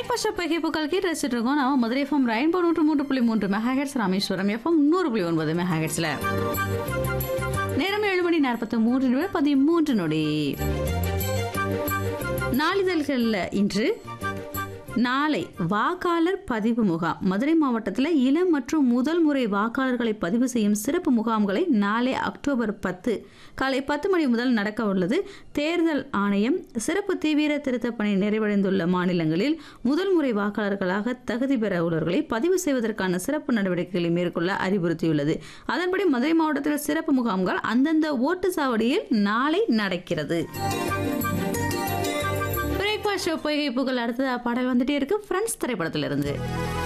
Breakfast பகிர்வுகள் கேட்டு ரசிச்சுட்டு இருக்கோம். நம்ம Madurai FM rainbow 103.3 megahertz, Rameswaram FM 100.9 மெகாஹெர்ட்ஸ்ல. நேரம் 7:43 நாளிதழ்கள்ல இன்று நாளை வாக்காளர் பதிவு முகாம். மதுரை மாவட்டத்தில் இளம் மற்றும் முதல் முறை வாக்காளர்களை பதிவு செய்யும் சிறப்பு முகாம்களை நாளை அக்டோபர் 10 காலை 10 மணி முதல் நடக்க உள்ளது. தேர்தல் ஆணையம் சிறப்பு தீவிர திருத்தப் பணி நிறைவடைந்துள்ள மாநிலங்களில் முதல் முறை வாக்காளர்களாக தகுதி பெற உள்ளவர்களை பதிவு செய்வதற்கான சிறப்பு நடவடிக்கைகளை மேற்கொள்ள அறிவுறுத்தியுள்ளது. அதன்படி மதுரை மாவட்டத்தில் சிறப்பு முகாம்கள் அந்தந்த ஓட்டு சாவடியில் நாளை நடக்கிறது. பிரேக்ஃபாஸ்ட் புகழ் அடுத்ததா பாடல் வந்துட்டே இருக்கு. ஃப்ரெண்ட்ஸ் திரைப்படத்திலிருந்து.